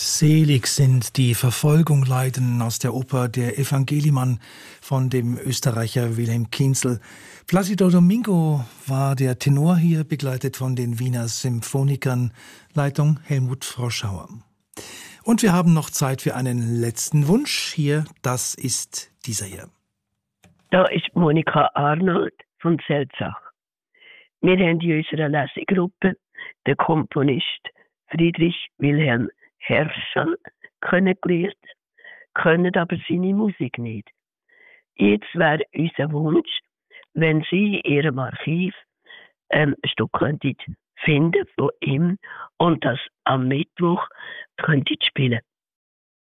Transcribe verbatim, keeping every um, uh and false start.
Selig sind, die Verfolgung leiden, aus der Oper Der Evangelimann von dem Österreicher Wilhelm Kienzl. Placido Domingo war der Tenor hier, begleitet von den Wiener Symphonikern, Leitung Helmut Froschauer. Und wir haben noch Zeit für einen letzten Wunsch. Hier, das ist dieser hier. Da ist Monika Arnold von Selzach. Wir haben in unserer Lesegruppe den Komponist Friedrich Wilhelm Herschel kennengelernt, können aber seine Musik nicht. Jetzt wäre unser Wunsch, wenn Sie in Ihrem Archiv ähm, ein Stück könntet finden von ihm und das am Mittwoch könntet spielen.